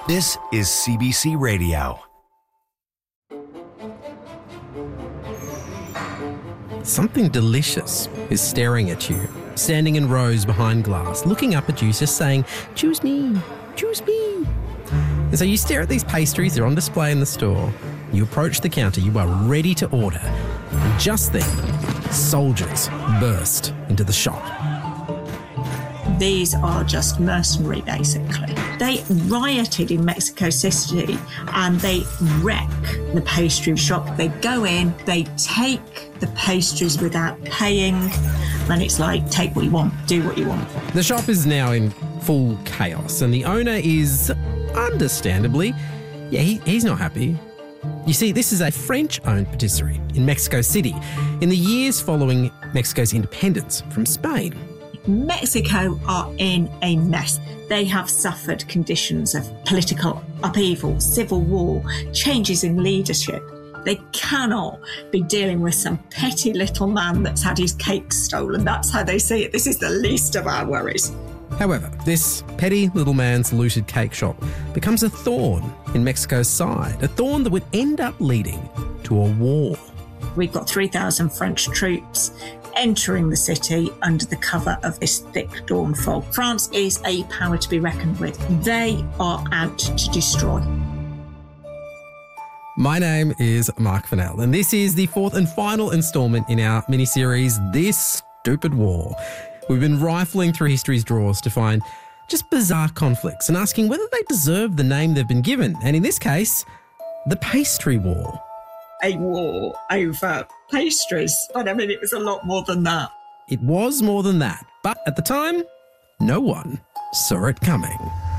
This is CBC Radio. Something delicious is staring at you, standing in rows behind glass, looking up at you, just saying, "Choose me, choose me." And so you stare at these pastries, they're on display in the store. You approach the counter, you are ready to order. And just then, soldiers burst into the shop. These are just mercenary, basically. They rioted in Mexico City and they wreck the pastry shop. They go in, they take the pastries without paying, and it's like, take what you want, do what you want. The shop is now in full chaos, and the owner is, understandably, he's not happy. You see, this is a French-owned patisserie in Mexico City in the years following Mexico's independence from Spain. Mexico are in a mess. They have suffered conditions of political upheaval, civil war, changes in leadership. They cannot be dealing with some petty little man that's had his cake stolen. That's how they see it. This is the least of our worries. However, this petty little man's looted cake shop becomes a thorn in Mexico's side, a thorn that would end up leading to a war. We've got 3,000 French troops entering the city under the cover of this thick dawn fog. France is a power to be reckoned with. They are out to destroy. My name is Mark Fennell, and this is the fourth and final instalment in our mini-series, This Stupid War. We've been rifling through history's drawers to find just bizarre conflicts and asking whether they deserve the name they've been given, and in this case, the Pastry War. A war over pastries. But I mean, it was a lot more than that. It was more than that, but at the time, no one saw it coming.